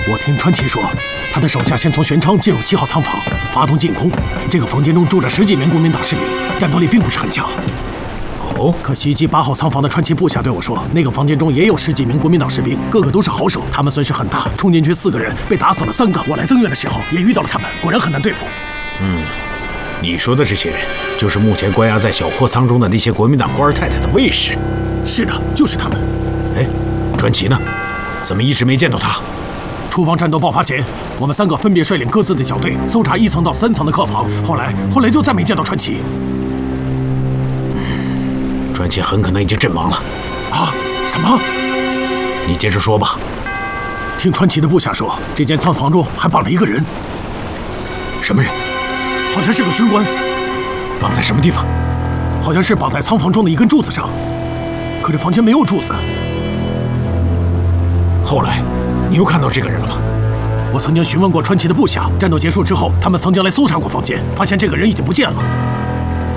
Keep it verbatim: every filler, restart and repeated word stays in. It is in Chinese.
我听传奇说，他的手下先从玄昌进入七号仓房，发动进攻。这个房间中住着十几名国民党士兵，战斗力并不是很强。哦，可袭击八号仓房的传奇部下对我说，那个房间中也有十几名国民党士兵，个个都是好手。他们损失很大，冲进去四个人，被打死了三个。我来增援的时候也遇到了他们，果然很难对付。 嗯，你说的这些人，就是目前关押在小货仓中的那些国民党官儿太太的卫士。 是的，就是他们。 哎，传奇呢？怎么一直没见到他？ 厨房战斗爆发前，我们三个分别率领各自的小队搜查一层到三层的客房，后来后来就再没见到传奇。 传奇很可能已经阵亡了。 啊？什么？ 你接着说吧。 听传奇的部下说，这间仓房中还绑了一个人。 什么人？ 好像是个军官。 绑在什么地方？ 好像是绑在仓房中的一根柱子上。可这房间没有柱子。 后来，你又看到这个人了吗？ 我曾经询问过传奇的部下，战斗结束之后，他们曾经来搜查过房间，发现这个人已经不见了。